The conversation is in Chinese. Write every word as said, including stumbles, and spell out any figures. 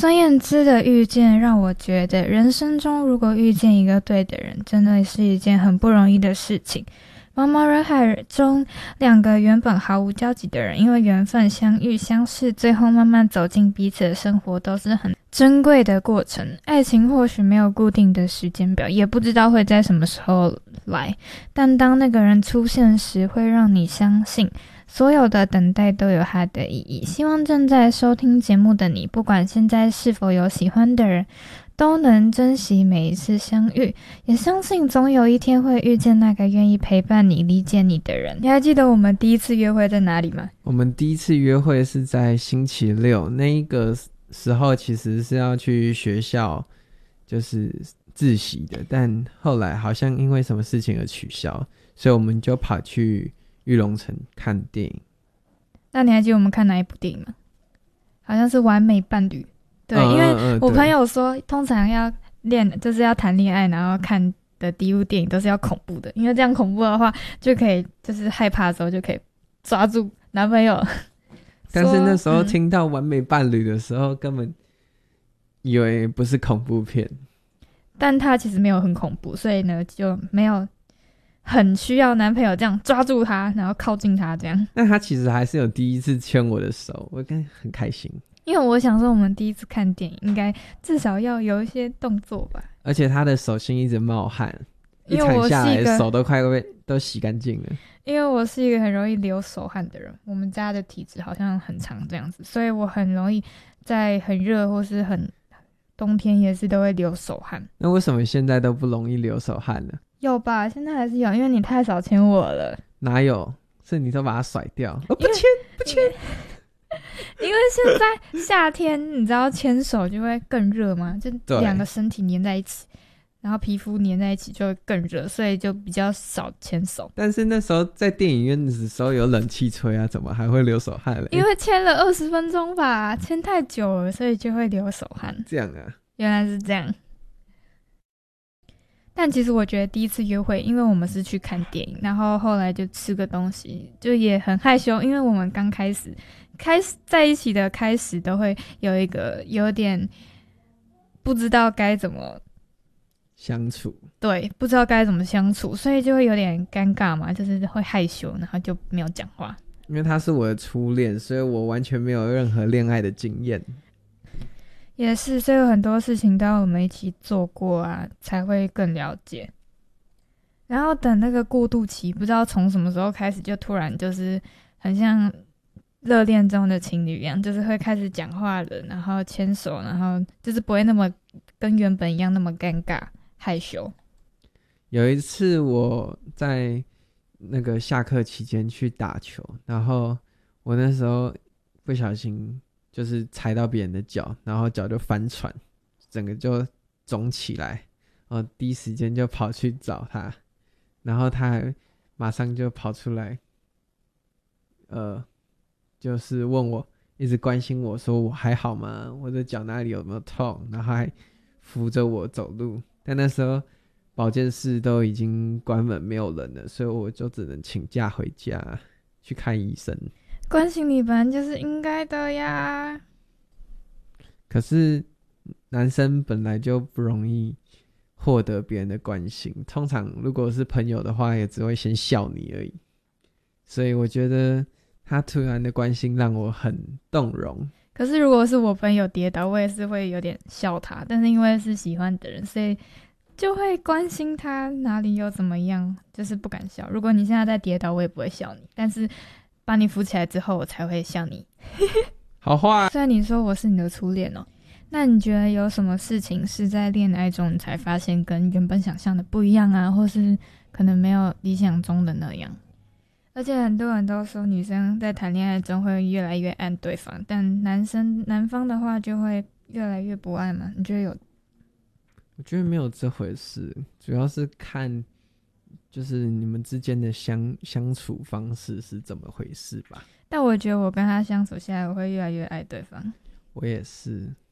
孙燕姿的遇见让我觉得，人生中如果遇见一个对的人，真的是一件很不容易的事情。茫茫人海中，两个原本毫无交集的人，因为缘分相遇相识，最后慢慢走进彼此的生活，都是很珍贵的过程。爱情或许没有固定的时间表，也不知道会在什么时候来，但当那个人出现时，会让你相信所有的等待都有它的意义。希望正在收听节目的你，不管现在是否有喜欢的人，都能珍惜每一次相遇，也相信总有一天会遇见那个愿意陪伴你、理解你的人。你还记得我们第一次约会在哪里吗？ 我们第一次约会是在星期六，那一个时候其实是要去学校就是自习的，但后来好像因为什么事情而取消，所以我们就跑去玉龙城看电影。 那你还记得我们看哪一部电影吗？好像是《完美伴侣》。对， 嗯、 因为嗯、 我朋友说通常要恋就是要谈恋爱然后看的第一部电影都是要恐怖的，因为这样恐怖的话就可以就是害怕的时候就可以抓住男朋友。 但是那时候听到完美伴侣的时候、嗯、根本以为不是恐怖片， 但他其实没有很恐怖，所以呢就没有很需要男朋友这样抓住他然后靠近他这样。 那他其实还是有第一次牵我的手，我跟很开心， 因为我想说我们第一次看电影应该至少要有一些动作吧， 而且他的手心一直冒汗， 因为我是一个一场下来手都快被都洗干净了。 因为我是一个很容易流手汗的人，我们家的体质好像很常这样子，所以我很容易在很热或是很冬天也是都会流手汗。 那为什么现在都不容易流手汗呢？ 有吧，现在还是有，因为你太少牵我了。 哪有，是你都把它甩掉。哦，不牵不牵。 因为现在夏天你知道牵手就会更热吗？就两个身体黏在一起，然后皮肤黏在一起就会更热，所以就比较少牵手。 但是那时候在电影院的时候有冷气吹啊，怎么还会流手汗嘞？ 因为牵了二十分钟吧，牵太久了，所以就会流手汗。 这样啊， 原来是这样。但其实我觉得第一次约会，因为我们是去看电影，然后后来就吃个东西，就也很害羞，因为我们刚开始开始在一起的开始都会有一个有点不知道该怎么相处， 对，不知道该怎么相处，所以就会有点尴尬嘛，就是会害羞，然后就没有讲话。 因为他是我的初恋，所以我完全没有任何恋爱的经验。 也是，所以有很多事情都要我们一起做过啊，才会更了解。然后等那个过渡期，不知道从什么时候开始，就突然就是很像热恋中的情侣一样，就是会开始讲话了，然后牵手，然后就是不会那么跟原本一样那么尴尬害羞。 有一次我在那个下课期间去打球，然后我那时候不小心就是踩到别人的脚，然后脚就翻船，整个就肿起来，然后第一时间就跑去找他，然后他还马上就跑出来，呃，就是问我，一直关心我说我还好吗？我的脚哪里有没有痛？然后还扶着我走路。但那时候保健室都已经关门没有人了，所以我就只能请假回家去看医生。 关心你本来就是应该的呀。 可是男生本来就不容易获得别人的关心，通常如果是朋友的话也只会先笑你而已，所以我觉得他突然的关心让我很动容。 可是如果是我朋友跌倒，我也是会有点笑他，但是因为是喜欢的人，所以就会关心他哪里有怎么样，就是不敢笑。如果你现在在跌倒，我也不会笑你，但是把你扶起来之后我才会笑你。 好话， 虽然你说我是你的初恋哦，那你觉得有什么事情是在恋爱中你才发现跟原本想象的不一样啊，或是可能没有理想中的那样？而且很多人都说女生在谈恋爱中会越来越爱对方，但男生男方的话就会越来越不爱嘛？你觉得有？ 我觉得没有这回事，主要是看就是你们之间的相相处方式是怎么回事吧。 但我觉得我跟他相处下来，我会越来越爱对方。 我也是，